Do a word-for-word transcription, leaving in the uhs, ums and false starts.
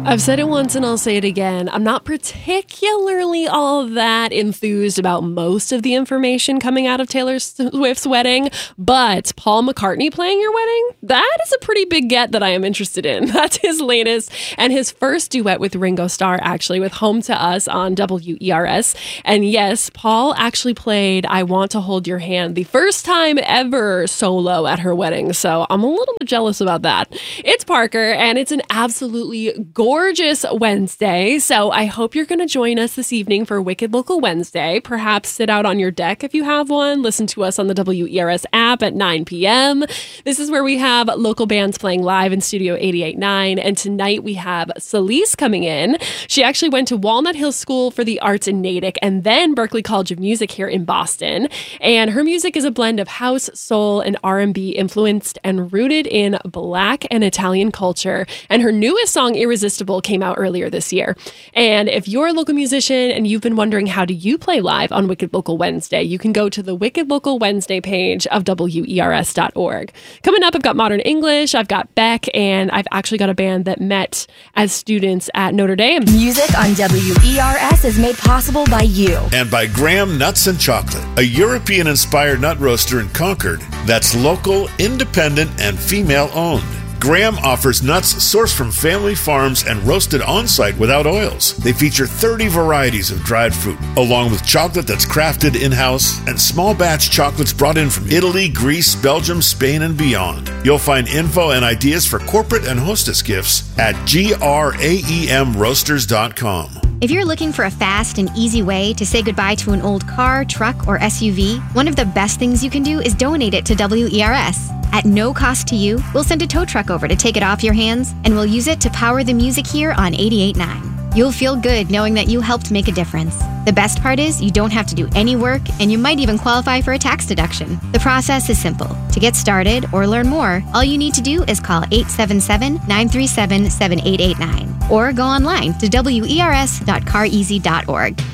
I've said it once and I'll say it again. I'm not particularly all that enthused about most of the information coming out of Taylor Swift's wedding, but Paul McCartney playing your wedding, that is a pretty big get that I am interested in. That's his latest and his first duet with Ringo Starr, actually, with Home to Us on W E R S. And yes, Paul actually played I Want to Hold Your Hand the first time ever solo at her wedding, so I'm a little bit jealous about that. It's Parker, and it's an absolutely gorgeous Gorgeous Wednesday, so I hope you're going to join us this evening for Wicked Local Wednesday. Perhaps sit out on your deck if you have one. Listen to us on the W E R S app at nine p.m. This is where we have local bands playing live in Studio eighty-eight point nine, and tonight we have Celise coming in. She actually went to Walnut Hills School for the Arts in Natick and then Berklee College of Music here in Boston, and her music is a blend of house, soul, and R and B influenced and rooted in Black and Italian culture, and her newest song, Irresistible, came out earlier this year. And if you're a local musician and you've been wondering how do you play live on Wicked Local Wednesday, you can go to the Wicked Local Wednesday page of W E R S dot org. Coming up, I've got Modern English, I've got Beck, and I've actually got a band that met as students at Notre Dame. Music on W E R S is made possible by you. And by Graham Nuts and Chocolate, a European-inspired nut roaster in Concord that's local, independent, and female-owned. Graham offers nuts sourced from family farms and roasted on-site without oils. They feature thirty varieties of dried fruit, along with chocolate that's crafted in-house and small batch chocolates brought in from Italy, Greece, Belgium, Spain, and beyond. You'll find info and ideas for corporate and hostess gifts at graem roasters dot com. If you're looking for a fast and easy way to say goodbye to an old car, truck, or S U V, one of the best things you can do is donate it to W E R S. At no cost to you, we'll send a tow truck over to take it off your hands, and we'll use it to power the music here on eighty-eight point nine. You'll feel good knowing that you helped make a difference. The best part is you don't have to do any work, and you might even qualify for a tax deduction. The process is simple. To get started or learn more, all you need to do is call eight seven seven, nine three seven, seven eight eight nine or go online to W E R S dot car easy dot org.